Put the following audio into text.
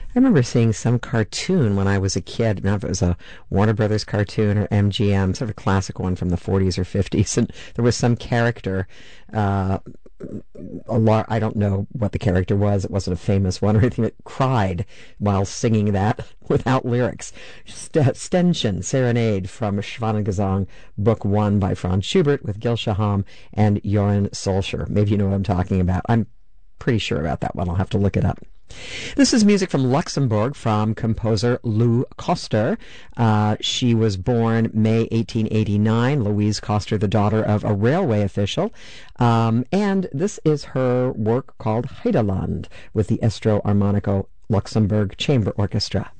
I remember seeing some cartoon when I was a kid. I don't know if it was a Warner Brothers cartoon or MGM, sort of a classic one from the 40s or 50s, and there was some character. I don't know what the character was. It wasn't a famous one or anything. That cried while singing that without lyrics. Ständchen, Serenade from Schwanengesang, Book 1 by Franz Schubert with Gil Shaham and Johann Solscher. Maybe you know what I'm talking about. I'm pretty sure about that one. I'll have to look it up. This is music from Luxembourg from composer Lou Koster. She was born May 1889, Louise Koster, the daughter of a railway official. And this is her work called Heideland with the Estro Armonico Luxembourg Chamber Orchestra.